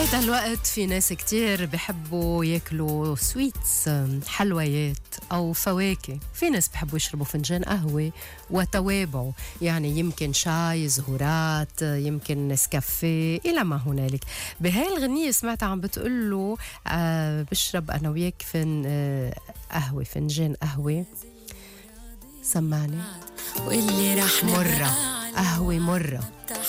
بهذا الوقت في ناس كتير بحبوا ياكلوا سويتس، حلويات أو فواكه. في ناس بحبوا يشربوا فنجان قهوة وتوابعه، يعني يمكن شاي، زهورات، يمكن نسكافيه إلى ما هنالك. بهاي الغنية سمعتها عم بتقول له بشرب أنا وياك قهوة، فنجان قهوة. سمعني. واللي رح مرة قهوة مرة